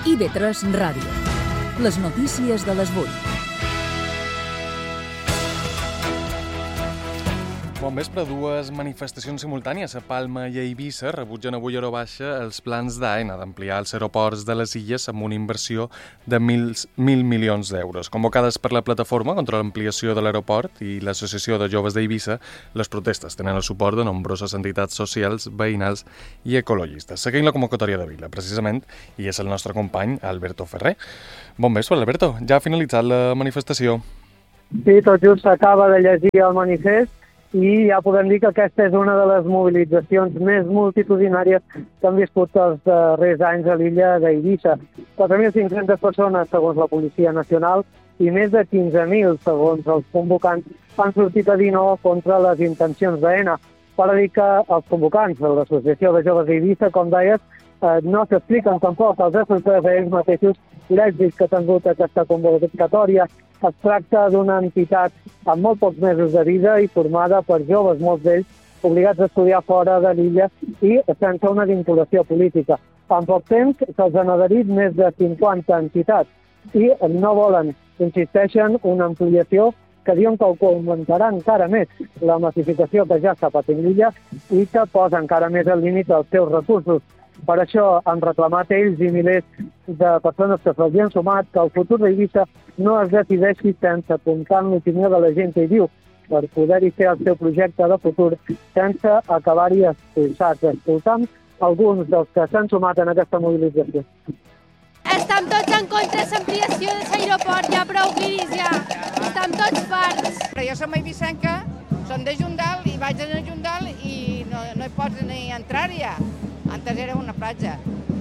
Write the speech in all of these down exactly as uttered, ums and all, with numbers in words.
I V tres Ràdio. Les notícies de les vuit. Bon vespre. Dues manifestacions simultànies a Palma i a Eivissa rebutgen avui a hora baixa els plans d'Aena d'ampliar els aeroports de les illes amb una inversió de mil, mil milions d'euros. Convocades per la plataforma contra l'ampliació de l'aeroport i l'Associació de Joves d'Eivissa, les protestes tenen el suport de nombroses entitats socials, veïnals i ecologistes. Seguim la convocatòria de Vila, precisament, i és el nostre company Alberto Ferrer. Bon vespre, Alberto. Ja ha finalitzat la manifestació. Sí, tot just s'acaba de llegir el manifest i ja podem dir que aquesta és una de les mobilitzacions més multitudinàries que han viscut els darrers anys a l'illa d'Eivissa. quatre mil cinc-centes persones, segons la Policia Nacional, i més de quinze mil, segons els convocants, han sortit a dir no contra les intencions d'Aena. Per dir que els convocants de l'Associació de Joves d'Eivissa, com deies, eh, no s'expliquen tampoc els efectes d'ells mateixos l'èxit que ha tingut aquesta convocatòria. Es tracta d'una entitat amb molt pocs mesos de vida i formada per joves, molts d'ells, obligats a estudiar fora de l'illa i sense una vinculació política. En poc temps se'ls han adherit més de cinquanta entitats i no volen, insisteixen, una ampliació que diuen que augmentarà encara més la massificació que ja està patint l'illa i que posa encara més al límit els seus recursos. Per això han reclamat ells i milers de persones que se'ls han sumat que el futur d'Eivissa no es decideixi sense comptar en l'opinió de la gent que hi viu, per poder-hi fer el seu projecte de futur sense acabar-hi expulsats. Escoltam alguns dels que s'han sumat en aquesta mobilització. Estem tots en contra de l'ampliació de l'aeroport, ja prou guiris, ja. Estem tots farts. Però jo som eivissenca, som de Jondal i vaig anar a Jondal i no, no hi pots ni entrar ja. Antes era una platja.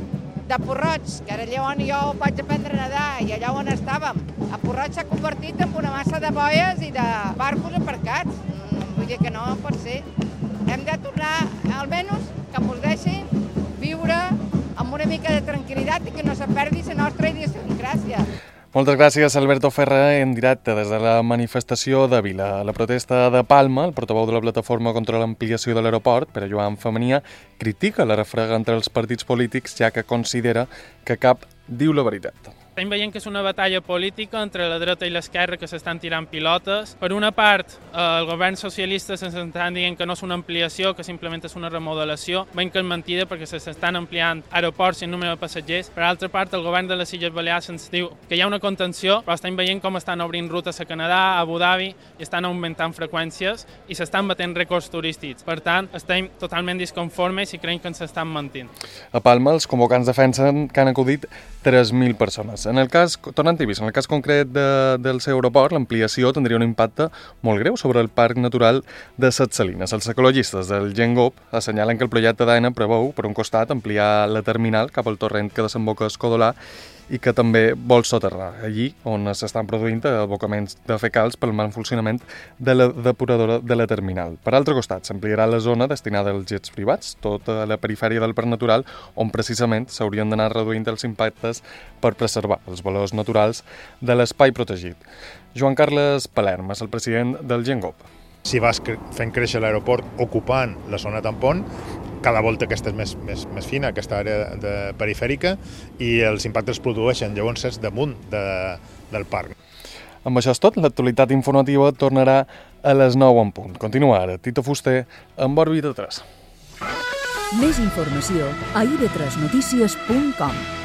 De Porroig, que era allà on jo vaig aprendre a nedar i allà on estàvem. A Porroig s'ha convertit en una massa de boies i de barcos aparcats. Vull dir que no pot ser. Hem de tornar, almenys, que ens deixin viure amb una mica de tranquil·litat i que no se perdi la nostra idiosincràsia. Moltes gràcies, Alberto Ferrer, en directe des de la manifestació de Vila. A la protesta de Palma, el portaveu de la plataforma contra l'ampliació de l'aeroport, Pere Joan Femenia, critica la refrega entre els partits polítics, ja que considera que cap diu la veritat. Estem veient que és una batalla política entre la dreta i l'esquerra que s'estan tirant pilotes. Per una part, el govern socialista s'estan dient que no és una ampliació, que simplement és una remodelació. Veiem que és mentida perquè s'estan ampliant aeroports i el número de passatgers. Per altra part, el govern de les Illes Balears ens diu que hi ha una contenció, però estem veient com estan obrint rutes a Canadà, a Abu Dhabi, i estan augmentant freqüències i s'estan batent rècords turístics. Per tant, estem totalment disconformes i creiem que ens estan mentint. A Palma, els convocants defensen que han acudit tres mil persones. En el cas, tornant a Eivissa, en el cas concret de, del seu aeroport, l'ampliació tindria un impacte molt greu sobre el parc natural de Ses Salines. Els ecologistes del Gengop assenyalen que el projecte d'Aena preveu, per un costat, ampliar la terminal cap al torrent que desemboca a Escodolà i que també vol soterrar, allí on s'estan produint abocaments de fecals pel mal funcionament de la depuradora de la terminal. Per altre costat, s'ampliarà la zona destinada als jets privats, tota la perifèria del parc natural, on precisament s'haurien d'anar reduint els impactes per preservar els valors naturals de l'espai protegit. Joan Carles Palerm és el president del Gengop. Si vas fent créixer l'aeroport ocupant la zona tampon, cada volta aquesta és més, més, més fina, aquesta àrea de perifèrica, i els impactes es produeixen llavors és damunt de, del parc. Amb això és tot. L'actualitat informativa tornarà a les nou en punt. Continua ara Tito Fuster amb Òrbita tres. Més informació a i ve tres notícies punt com.